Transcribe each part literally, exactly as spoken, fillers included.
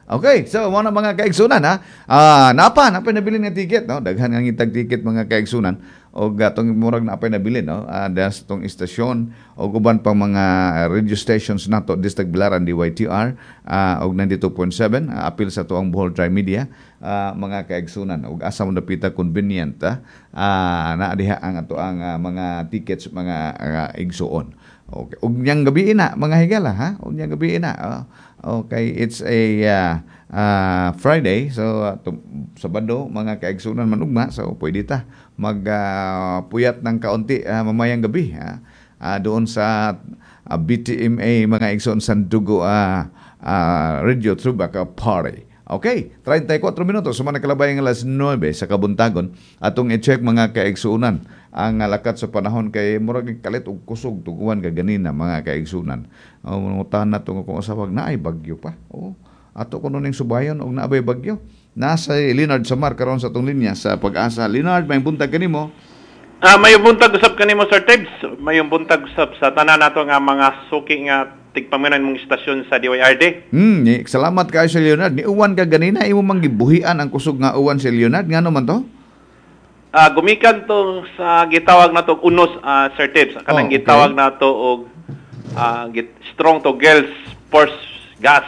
Okay, so mo na mga kaigsunan ha. Ah, napa, napay nabili nga ticket no. Daghan nga ngitag ticket mga kaigsunan o gatong murag napay nabili no. Ah, das tong istasyon o guban pang mga radio stations nato District Bilaran D Y T R ah, og ninety-two point seven ah, apil sa tuang Bohol Tri-Media ah, mga kaigsunan og asa mo napita convenient ah, ah na diha ang ato ang ah, mga tickets mga ah, igsuon. Okay. Ug nyang gabi na mga higala ha. Ug nyang gabi na. Oh. Okay, it's a uh, uh, Friday, so uh, Sabado, mga kaigsunan manugma, so pwede ta magpuyat uh, ng kaunti uh, mamayang gabi uh, uh, doon sa uh, B T M A mga igsoon Sandugo uh, uh, Radio Trubaka Party. Okay, thirty-four minutos, sumana kalabay ng alas nine sa kabuntagon, atong i-check mga kaigsunan ang lakat sa panahon kay murag kalit og kusog tuguan ka ganina mga kaigsunan. O uh, utahan na to kung usapag na ay bagyo pa. Oh, ato kuno ning subayon og naabay bagyo. Nasa Leonard Samar karon sa atong linya sa Pag-asa. Leonard, may buntag kanimo. Ah, may buntag usab kanimo Sir Tebs. May buntag usab sa tanan nato nga mga suki nga tigpaminan mong istasyon sa D Y R D. Hmm, salamat kayo sa Leonard. Ni uwan ka ganina imo mang gibuhian ang kusog nga uwan si Leonard. Ngano man to? Ah, gumikan to sa gitawag nato unos uh, Sir Tebs. Kanang oh, okay. Gitawag nato og uh, git, strong to girls force gas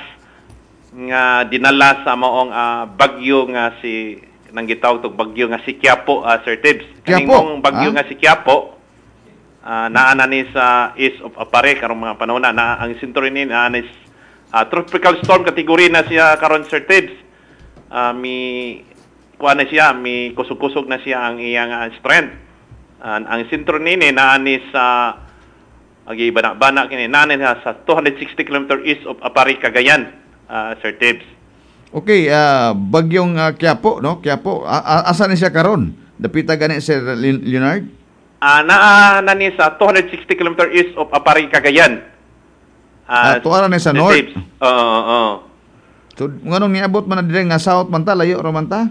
nga dinala sa maong uh, bagyo nga si nang gitawag to bagyo nga si Quiapo uh, Sir Tebs. Kaning bagyo ah? nga si Quiapo uh, naa na ni sa east of Apare karong mga panahon na, na ang sinturon ni uh, uh, tropical storm category na siya karon Sir Tebs. Uh, mi kuha na siya, may kusog-kusog na siya ang iyang uh, strength. Uh, ang sentro nini naani sa agi bana-bana kini naani sa two hundred sixty kilometers east of Apari, Cagayan, uh, Sir Tebs. Okay, uh, bagyong uh, Quiapo, no? Quiapo, uh, asa ni siya karon? Dapita gani Sir Leonard? Uh, naa na ni sa two hundred sixty kilometers east of Apari, Cagayan. Uh, uh, tuwa na sa north? Oo, uh, oo. Uh, so, nganong niabot man na dire nga south man ta, layo ra man ta?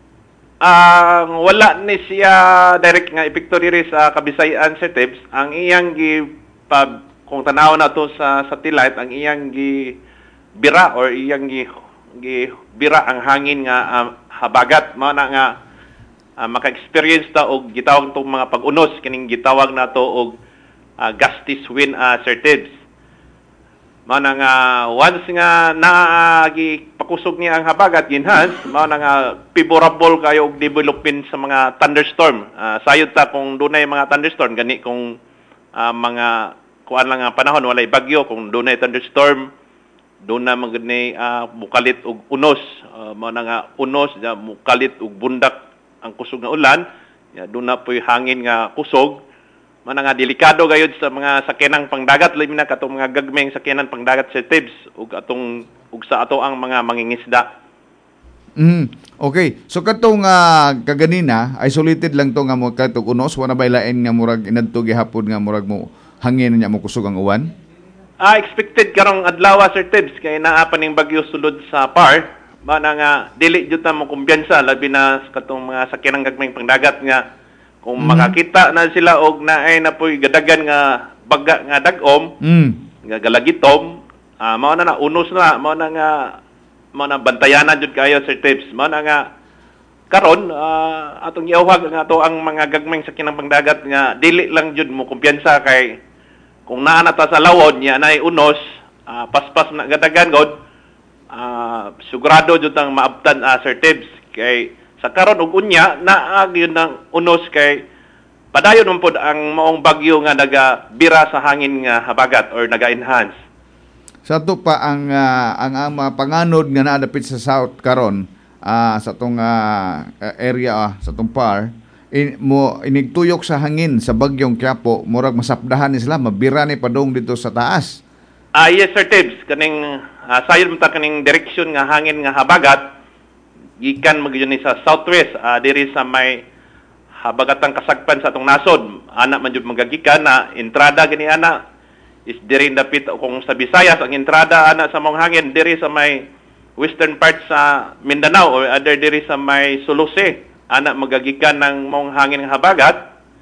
Ang uh, wala ni siya direct nga epekto diri sa Kabisayan Sir Tebs. Ang iyang gi pab, kung tanaw na to sa satellite, ang iyang gi bira or iyang gi, gi bira ang hangin nga uh, habagat mao na nga uh, maka-experience ta og gitawag tong mga pag-unos kining gitawag nato og uh, gusty wind uh, Sir Tebs. Mao na nga once nga naagi pakusog niya ang habagat ginhas, mao na nga favorable kayo og development sa mga thunderstorm. Uh, sayod ta kung dunay mga thunderstorm gani kung uh, mga kuan lang nga panahon walay bagyo, kung dunay thunderstorm doon na magani uh, mukalit og unos, uh, mao na nga unos ja mukalit og bundak ang kusog nga ulan, ya doon na poy hangin nga kusog. Mana nga delikado gayud sa mga sakyanang pangdagat labi na katong mga gagmayng sakyanan pangdagat sa Tebs ug atong ug sa ato ang mga mangingisda. Mm, okay. So katong uh, kaganina isolated lang to nga mo katong unos wala bay lain nga murag inadto gihapon nga murag mo hangin nya mo kusog ang uwan. Ah, expected karong adlaw Sir Tebs kay naa pa ning bagyo sulod sa Par. Mana nga dili jud ta mo kumpiyansa labi na katong mga sakyanang gagmayng pangdagat nga kung mm-hmm. makakita na sila og naay na po'y gadagan nga baga nga dagom, mm. nga galagitom, uh, mao na na unos na, mao na nga mao na bantayanan jud kayo Sir Tebs. Mao na nga karon uh, atong iawhag nga to ang mga gagmayng sakyanang pangdagat nga dili lang jud mo kumpiyansa kay kung naa na ta sa lawod nya nay unos, uh, paspas na gadagan god, uh, sigurado jud ang maabtan uh, Sir Tebs kay sa karon ug unya naa gyud ng unos kay padayon man pod ang maong bagyo nga naga-bira sa hangin nga habagat or naga-enhance. Sa to pa ang uh, ang ang mga panganod nga naa dapit sa south karon uh, sa tong uh, area uh, sa tong Par in, mo inigtuyok sa hangin sa bagyong Quiapo murag masapdahan ni sila mabira ni padong dito sa taas. Ah uh, yes Sir Tebs, kaning uh, sayod mo ta kaning direksyon nga hangin nga habagat gikan magyud ni sa southwest uh, diri sa may habagatang kasagpan sa atong nasod. Ana man jud magagikan na entrada gani ana is diri dapit kung sa Visayas ang entrada ana sa mong hangin diri sa may western part sa Mindanao or other diri sa may Suluse. Ana magagikan ng mong hangin nga habagat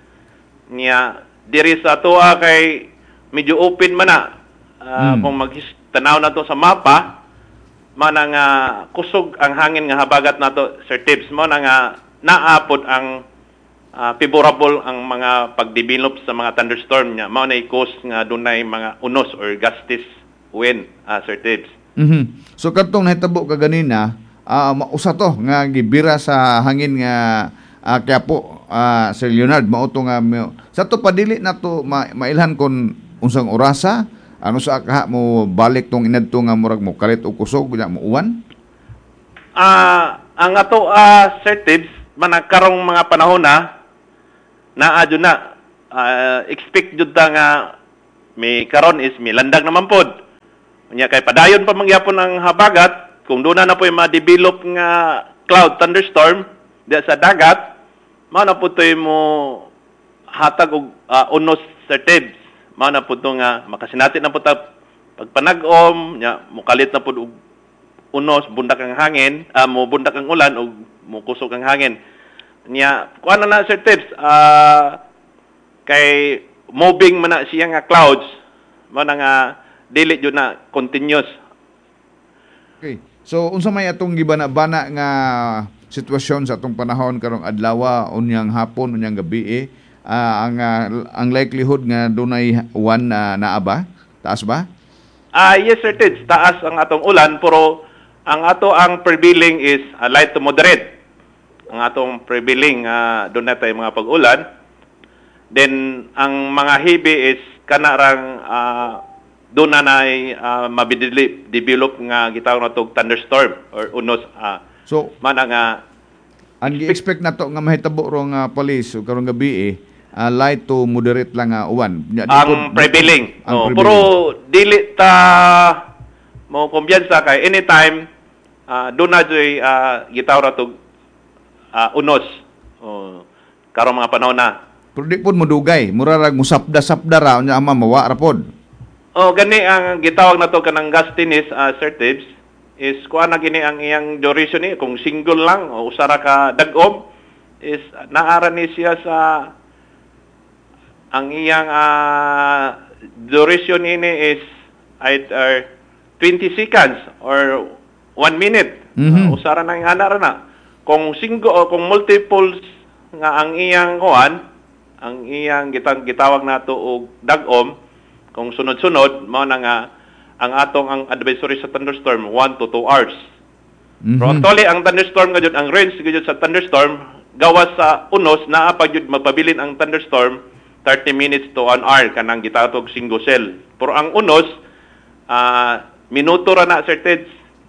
niya diri sa tuwa kay medyo open man na uh, hmm. kung magtanaw na to sa mapa mana nga kusog ang hangin nga habagat nato, Sir Tibbs, mo na nga naapod ang uh, favorable ang mga pagdevelop sa mga thunderstorm niya. Mao na i-cause nga dunay mga unos or gusties wind, uh, Sir Tibbs. Mhm. So katong nahitabo ka ganina, uh, usa to nga gibira sa hangin nga uh, Quiapo, uh, Sir Leonard, mao to nga sa to padili na to ma- mailhan kon unsang orasa, ano sa kaha mo balik tong inadto nga murag mo kalit o kusog nya mo uwan? Ah, uh, ang ato uh, Sir Tibbs, managkarong mga panahon na naadyo na uh, expect jud ta nga may karon is may landag naman pod. Unya kay padayon pa mangyapon ang habagat kung doon na na po yung ma-develop nga cloud thunderstorm diya sa dagat, mao na po toy mo hatag og uh, unos, Sir Tibbs. Mao na po to nga makasinati na po ta pagpanag-om nya mukalit na po og unos, bundak ang hangin, uh, mo bundak ang ulan o mo kusog ang hangin. Nya kuan na na, Sir Tibbs, uh, kay moving man na siya nga clouds, mao na nga dili jud na continuous. Okay. So unsa may atong gibana-bana nga sitwasyon sa atong panahon karong adlaw, unyang hapon, unyang gabi eh, uh, ang uh, ang likelihood nga dunay uwan na naa ba? Taas ba? Ah, uh, yes, Sir Tibbs, taas ang atong ulan pero ang ato ang prevailing is uh, light to moderate. Ang atong prevailing uh, doon na tayo mga pag-ulan. Then ang mga heavy is kanarang uh, doon na na uh, mabidevelop nga gitawag na tog thunderstorm or unos. Uh, so man ang uh, ang gi-expect nato nga mahitabo ro nga police o karong gabi eh, uh, light to moderate lang nga uwan. Ang prevailing. Ang oh, prevailing. Pero dili ta mo kumpiyansa kay anytime uh, doon na joy uh, gitawag na tog uh, unos. Oh, karong mga panahon na. Pero di pod modugay, mura rag musapda-sapda ra unya ama mawa ra pod. Oh, gani ang gitawag na to kanang gustiness, uh, Sir Tibbs, is kuha na gini ang iyang duration ni kung single lang o usara ka dagom is naara ni siya sa ang iyang uh, duration ini is either twenty seconds or one minute. Mm-hmm. Uh, usara na nga na na. Kung single o kung multiples nga ang iyang kuan, ang iyang gitang gitawag nato og dagom, kung sunod-sunod, mao na nga ang atong ang advisory sa thunderstorm one to two hours. Mm-hmm. Pero actually ang thunderstorm nga jud, ang range gyud sa thunderstorm gawas sa unos naa pa jud magpabilin ang thunderstorm thirty minutes to one hour kanang gitatog single cell. Pero ang unos uh, minuto ra na, Sir Tibbs.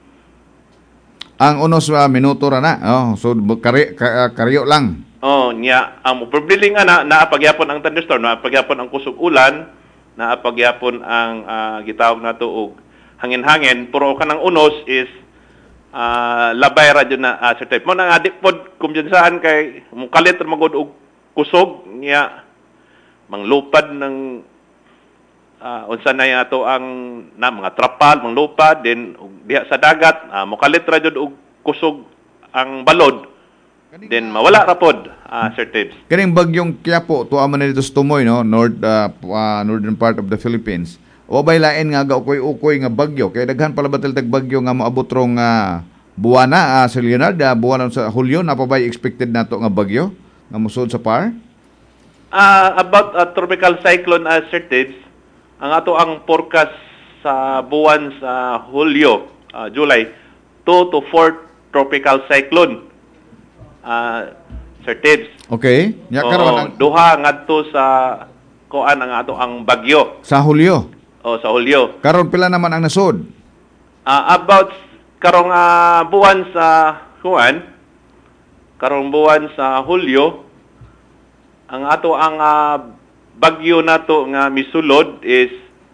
Ang unos uh, minuto ra na. Oh, so kari, ka, karyo lang. Oh, niya ang probably nga na naapagyapon ang thunderstorm, naapagyapon ang kusog ulan, naapagyapon ang uh, gitawag nato og hangin-hangin, pero kanang unos is uh, labay ra jud na uh, Sir Tibbs. Mo nang adik pod kumbiyansahan kay mukalit ra magud og kusog niya manglupad ng uh, unsa na yato ang na mga trapal, manglupad din diha sa dagat, uh, mukalit ra jud og kusog ang balod. Then mawala ra pod, uh, Sir Tibbs. Kaning bagyong Quiapo tuwa man dito sa Tumoy, no, north uh, uh, northern part of the Philippines. O bay lain nga gaukoy-ukoy nga bagyo kay daghan pala batal tag bagyo nga moabot rong uh, buwana, uh, Sir Leonard, uh, buwan sa Hulyo na pa bay expected nato nga bagyo nga musod sa par? Uh, about a tropical cyclone, uh, Sir Tibbs, ang ato ang forecast sa buwan sa Hulyo, uh, July, two to four tropical cyclone. Uh, Sir Tibbs. Okay. Nya karon ang duha ngadto sa kuan ang ato ang bagyo sa Hulyo. O sa Hulyo. Karon pila naman ang nasod? Uh, about karong uh, buwan sa kuan, karong buwan sa Hulyo, ang ato ang uh, bagyo nato nga misulod is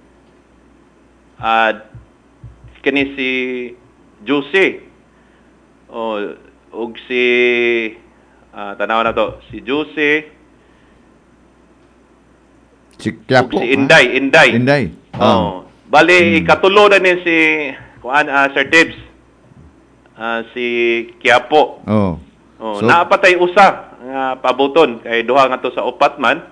uh, kini si Jose. O ug si uh, tanaw na to si Jose, si Quiapo, si Inday, Inday. Inday. Oh, bali hmm. katulo na ni si kuan uh, Sir Tibbs. Uh, si Quiapo. Oh. Oh, so, naapatay usa nga pabuton kay duha nga to sa upat man.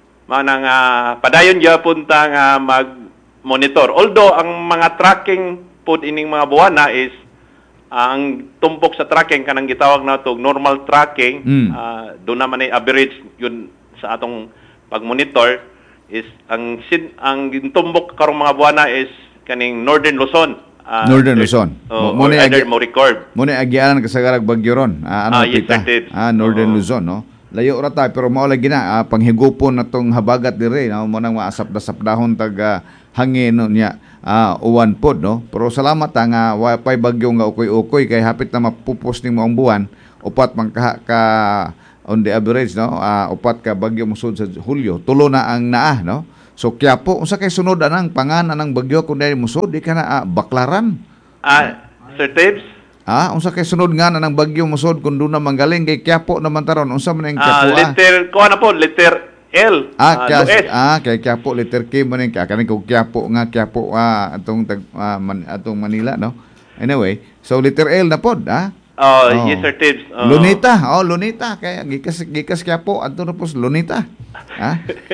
Manang uh, padayon gyapon ta nga mag monitor. Although ang mga tracking pod ining mga buwana is ang tumpok sa tracking kanang gitawag nato normal tracking, Mm. ah, doon naman ay average yun sa atong pagmonitor is ang sin, ang tumbok karong mga buwana is kaning Northern Luzon. Ah, Northern there- Luzon. Oh, Mo- mo or ni either agi- mo record. Muna agianan ka sa garag bagyo ron. Ah, ano Ah, yes, pita? sir, Tips. Ah, Northern Oo. Luzon, no? Layo ra ta pero mao lagi na ah, panghigupon natong habagat dire, no? Mo nang maasap-dasap-dahon tag ah, hangin no, niya. Ah, uwan pod, no? Pero salamat ta nga wa pay bagyo nga ukoy-ukoy kay hapit na mapupos ning maong buwan, upat man ka, ka on the average, no? Ah, upat ka bagyo musud sa Hulyo, tulo na ang naa, no? So Quiapo, unsa kay sunod anang pangan anang bagyo kun dahil musud di ka na ah, Baklaran. Ah, Sir Tibbs? Ah, unsa kay sunod nga na ng bagyo musod kun doon na manggaling kay Quiapo naman taron. Unsa man ang Ah, Quiapo? Ah, letter, kuha na po, letter L. ah, kaya, Lues. ah, kay Quiapo letter K man ang kaning kog Quiapo nga Quiapo ah, atong tag, ah, man, atong Manila, no. Anyway, so letter L na pod, ah. Oh, Oh. yes, Sir Tibbs. Oh. Lunita, oh Lunita kay gikas gikas Quiapo adto na pos Lunita. Ha?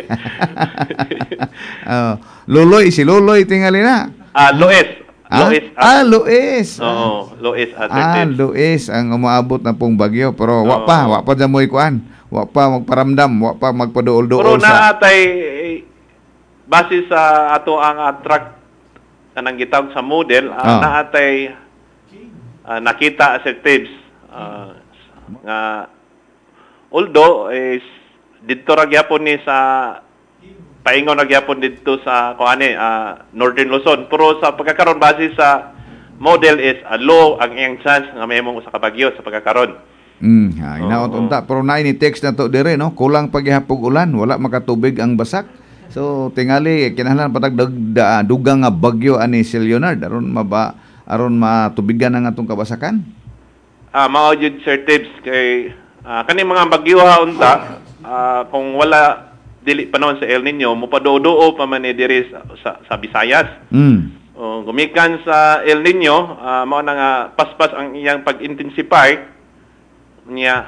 oh, Luloy si Luloy tingali na. Ah, Lues. Ah, Luis. ah, Luis. Oo, Luis. Ah, Sir Ah, Tibbs. Luis ang umaabot na pong bagyo pero wa Oo. pa, wa pa dyan mo'y kuan. Wa pa magparamdam, wa pa Pero magpaduol-duol sa... naatay, eh, base sa ato ang attract kanang gitawag sa model, ah, Ah. naatay ah, nakita Sir Tibbs ah, nga although is dito ra gyapon ni sa paingon ra gyapon dito sa kuani ah, Northern Luzon, pero sa pagkakaron base sa model is a low ang iyang chance nga mahimong usa ka bagyo sa pagkakaron. Mm, ha, inaot Oo. unta pero naay ni text na to dire no, kulang paghihapog ulan, wala makatubig ang basak. So tingali kinahanglan patag dag- da- dugang nga bagyo ani si Leonard aron maba aron matubigan ang atong kabasakan. Ah, mao jud Sir Tibbs kay ah, kani mga bagyo ha unta ah, kung wala dili panahon sa El Nino mopaduo pa man ni diri sa, sa, sa Visayas. Mm. O, gumikan sa El Nino ah, mao na nga paspas ang iyang pag-intensify niya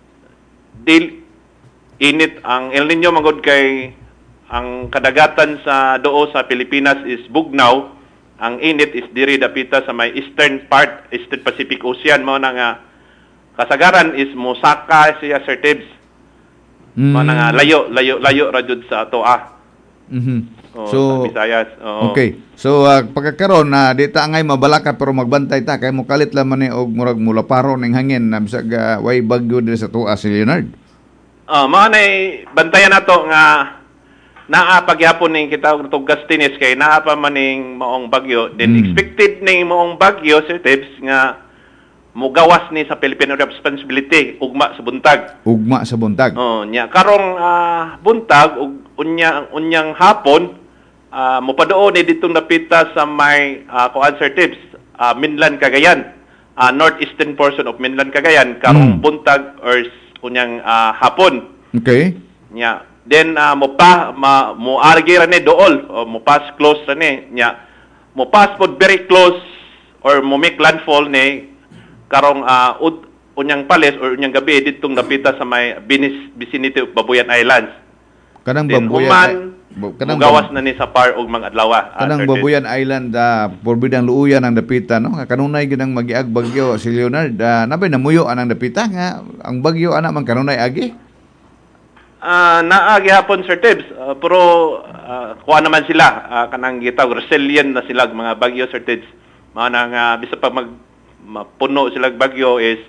dil init ang El Nino magod kay ang kadagatan sa doo sa Pilipinas is bugnaw. Ang init is diri dapita sa may eastern part, Eastern Pacific Ocean mao na nga kasagaran is mosaka siya Sir Tibbs. Mm. Mao na nga layo layo layo ra jud sa ato ah. Mhm. O, So sa Visayas. Oo. okay. So uh, pagkakaron na di ta angay mabalakat pero magbantay ta kay mokalit lang man ni og murag mulaparo ning hangin na bisag uh, way bagyo diri sa tuwa si Leonard. Ah, mao nay bantayan nato nga naa pagyapon ning kitawag natong Gastinis kay naa pa man ning maong bagyo. Then Mm. expected ning maong bagyo Sir Tibbs nga mugawas ni sa Philippine Responsibility ugma sa buntag. Ugma sa buntag. Oh, nya karong ah, buntag ug unya unyang hapon ah, mopaduo ni ditong napita sa may uh, kuan Sir Tibbs, ah, Mainland Cagayan, ah, northeastern portion of Mainland Cagayan karong Mm. buntag or s- unyang ah, hapon. Okay. Nya then ah, mo pa ma, mo argi ra ni dool o mo pass close ra ni nya mo pass pod very close or mo make landfall ni karong ah, ud, unyang pales or unyang gabi ditong napita sa may Binis, vicinity of Babuyan Islands. Kanang Then Babuyan human bu- kanang mugawas bab- na ni sa par og mga adlaw. ah, kanang Sir Ted. Babuyan Island uh, porbidang luuyan ang dapita no. Kanunay gid ang magiag bagyo si Leonard. Uh, nabay namuyo anang dapita nga ang bagyo ana man kanunay agi. Ah, naa gihapon Sir Tibbs, ah, pero ah, kuha naman sila ah, kanang gitawag resilient na sila mga bagyo Sir Tibbs. Mao na nga bisa pa mag mapuno sila og bagyo is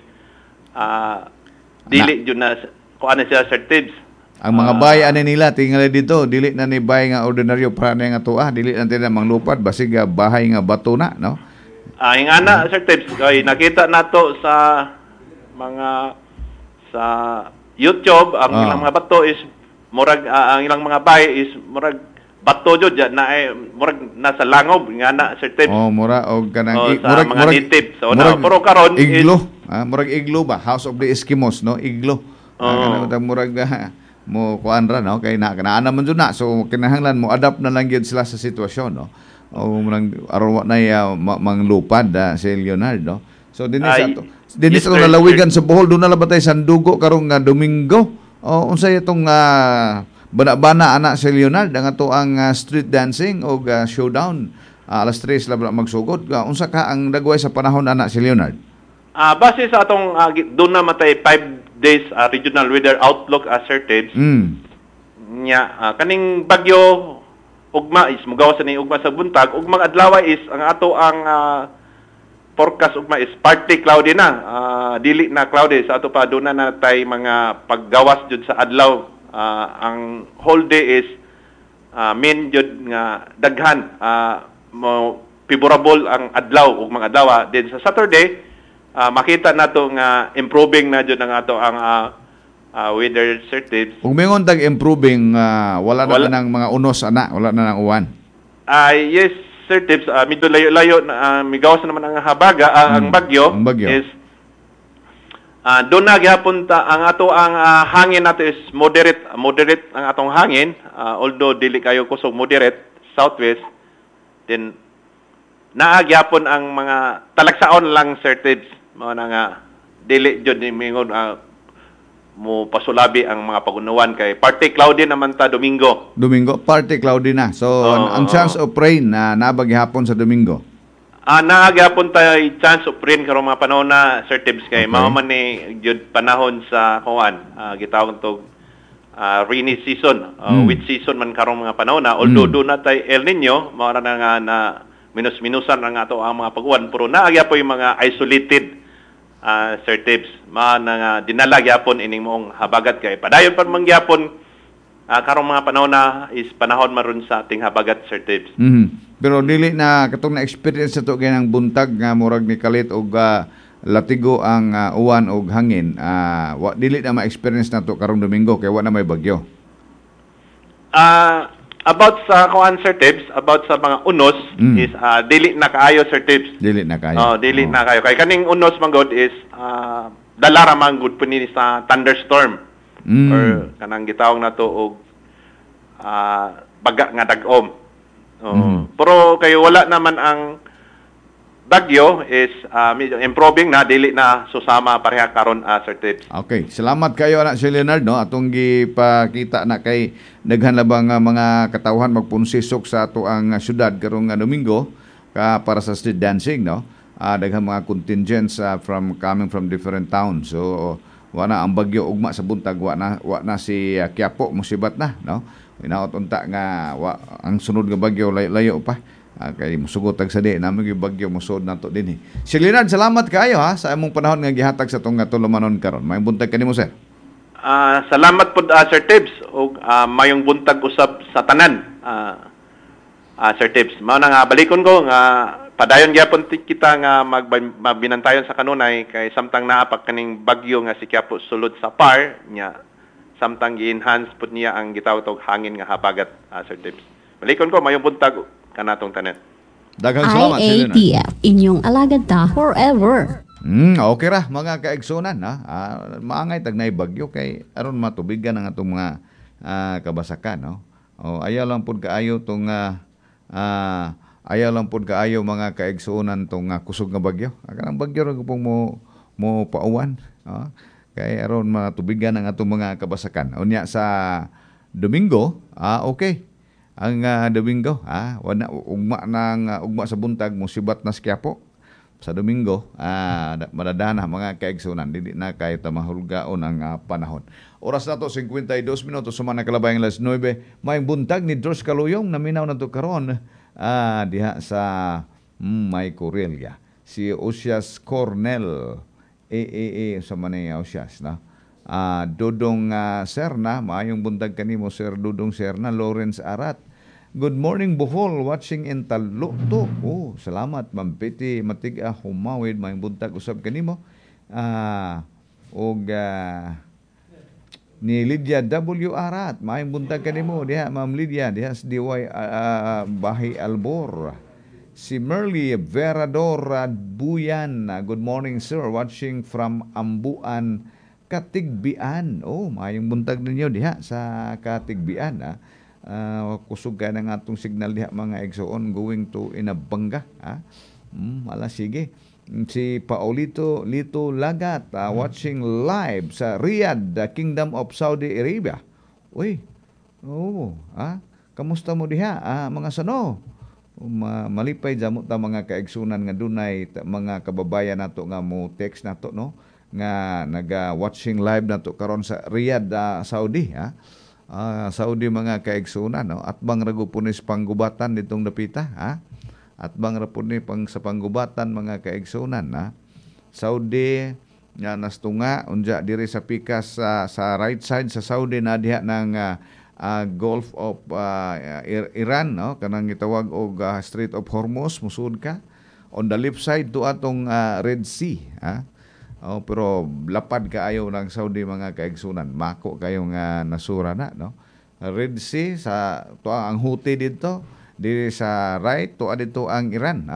ah, dili jud na kuha na sila Sir Tibbs. Ang mga bay ani nila tingali dito dili na ni bay nga ordinaryo para nga tuah, dili na tila manglupad basig ah, bahay nga bato na no. Ah, ingana Sir Tibbs, kay nakita nato sa mga sa YouTube ang Ah. ilang mga bato is murag ah, ang ilang mga bahay is murag bato jud ya na eh, murag nasa langob ingana Sir Tibbs. Oh, mura og kanang Oh, i- sa mga native. So, murag na- pero karon is- iglo, ah, murag iglo ba? House of the Eskimos no, iglo. Ah, Oo. kanang utang murag ah, mo kuan ra no kay na kanaan naman jud na. So kinahanglan mo adapt na lang gyud sila sa sitwasyon no. O murag aron wa na ya ma- manglupad ah, si Leonard no. So dinhi sa Ay, ato. Dinhi yes, sa sir, lalawigan sa Bohol do na labatay Sandugo karong nga Domingo. O unsay itong ah, bana-bana ana si Leonard ang ato ang ah, street dancing o ah, showdown ah, alas tres labi na magsugod. Ah, unsa ka ang dagway sa panahon ana si Leonard? Ah, base sa atong uh, doon na matay five days ah, regional weather outlook uh, Sir Tibbs. Mm. Nya ah, kaning bagyo ugma is mugawas ni ugma sa buntag, ugma adlaw is ang ato ang ah, forecast ugma is partly cloudy na. Ah, dili na cloudy sa ato pa doon na natay mga paggawas jud sa adlaw. Ah, ang whole day is uh, main jud nga daghan uh, mo favorable ang adlaw ug mga adlaw. Then sa Saturday uh, makita nato nga improving na jud ang ato ang uh, uh, weather Sir Tibbs. Ug mingon tag improving uh, wala na Wala. nang mga unos ana, wala na nang uwan. Ah yes Sir Tibbs, uh, medyo layo-layo na uh, migawas naman ang habaga uh, ang Mm, bagyo, ang bagyo. is uh, doon na gyapon ta ang ato ang uh, hangin nato is moderate moderate ang atong hangin, uh, although dili kayo kusog moderate southwest. Then naa gyapon ang mga talagsaon lang Sir Tibbs, mao na nga dili jud ni mingon uh, mo pasulabi ang mga pagunuan kay partly cloudy naman ta Domingo. Domingo party cloudy na. So Oo. ang chance of rain na nabagi hapon sa Domingo. Ah, naagapon tayo chance of rain karong mga panahon na Sir Tibbs kay Okay. mao man ni jud panahon sa kuan, ah, gitawag tog ah, rainy season, ah, Mm. wet season man karong mga panahon na, although Mm. do na tay El Nino, mao ra na nga na minus-minusan ang ato ang mga pag-uwan, pero naagya yung mga isolated ah, Sir Tibbs, ma na nga dinala gyapon ining moong habagat kay padayon pa man gyapon ah, karong mga panahon na is panahon maron sa ating habagat Sir Tibbs. Mhm. Pero dili na katong na experience sa to ganang buntag nga murag ni kalit og ah, latigo ang ah, uwan og hangin. Ah, wa dili na ma-experience na to karong Domingo kay wa na may bagyo. Ah, about sa kuan Sir Tibbs, about sa mga unos Mm. is ah, dili na kaayo Sir Tibbs. Dili na kayo. Oh, dili Oo. na kayo. Kay kaning unos man god is ah, dalara man good puni sa thunderstorm Mm. or kanang gitawag nato og ah, baga nga dag-om. Oh, Mm. pero kayo wala naman ang bagyo is ah, medyo improving na, dili na susama pareha karon ah, Sir Tibbs. Okay, salamat kayo anak si Leonard no atong gipakita na kay daghan labang nga mga katawhan magpunsisok sa ato ang ah, syudad karong nga Domingo ka para sa street dancing no. Ah, daghan mga contingents ah, from coming from different towns. So wa na ang bagyo ugma sa buntag, wa na wa na si ah, Quiapo musibat na no. Inaot unta nga wa, ang sunod nga bagyo layo-layo pa. Ah, kay musugot tag sa di namin yung bagyo musod nato dinhi. Si Leonard, salamat kayo ha sa among panahon nga gihatag sa tong nga tulumanon karon. May buntag kanimo sir. Ah, salamat po ah, Sir Tibbs ug ah, mayong buntag usab sa tanan. Ah, ah, Sir Tibbs, mao na nga balikon ko nga padayon gyapon ti- kita nga mag magbinantayon sa kanunay kay samtang naa pa kaning bagyo nga si Quiapo sulod sa par nya, samtang gi-enhance pud niya ang gitawag og hangin nga habagat ah, Sir Tibbs. Balikon ko mayong buntag kanatong tanan. Daghang salamat si Leonard. I A T F, inyong alagad ta forever. Hmm, okay ra mga kaigsunan ha. Ah, maangay tag nay bagyo kay aron matubigan ang atong mga ah, kabasakan no. O ayaw lang pud kaayo tong ah, ah, ayaw lang pud kaayo mga kaigsunan tong ah, kusog nga bagyo. Kanang bagyo ra pong mo mo pauwan, ha. Kay aron matubigan ang atong mga kabasakan. Unya sa Domingo, ah okay. Ang ah, Domingo, ah wala ugma nang ah, ugma sa buntag musibat na sa Quiapo. Sa Domingo, ah, madadana mga kaigsunan, dili na kayo tamahulgaon ang ah, panahon. Oras na to, fifty-two minutos, sumana kalabay ang alas nine. May buntag ni Dros Kaluyong, naminaw na to karon ah, diha sa mm, May Corelia. Si Osias Cornel, e, e, e, sa manay Osias, na. Ah, Dudong ah, Serna, maayong buntag kanimo, Sir Dudong Serna, Lawrence Arat. Good morning, Bohol, watching in Taluto. Oh, salamat, Ma'am Piti Matiga Humawid, may buntag usab kanimo. Ah, og ah, ni Lydia W. Arat, may buntag kanimo diha, Ma'am Lydia, diha sa D Y ah, Bahay Albor. Si Merly Verador Buyan, ah, good morning sir, watching from Ambuan, Katigbian. Oh, mayong buntag ninyo diha sa Katigbian. Ah. Uh, kusog ka ng atong signal diha mga egsoon going to Inabanga. Ah. Mm, ala sige. Si Paulito Lito Lagat, ah, watching live sa Riyadh, the Kingdom of Saudi Arabia. Uy, oh, ah, kamusta mo diha, ah, mga sano? Ma- malipay jamo ta mga kaigsunan nga dunay ta- mga kababayan nato nga mo text nato no nga naga watching live nato karon sa Riyadh, ah, Saudi ha. Ah, Saudi mga kaigsunan no at bang ragupunis panggubatan ditong dapita ha. At bang rapuni pang sa panggubatan mga kaigsunan ha. Saudi nga nastunga unja diri sa pikas sa sa right side sa Saudi na diha ng ah, ah, Gulf of ah, Ir- Iran no kanang gitawag og ah, Strait of Hormuz musud ka on the left side to atong ah, Red Sea ha. Oh, pero lapad kaayo ng Saudi mga kaigsunan mako kayo nga nasura na no. Red Sea sa to ang Houthi dito diri sa right to dito ang Iran ha.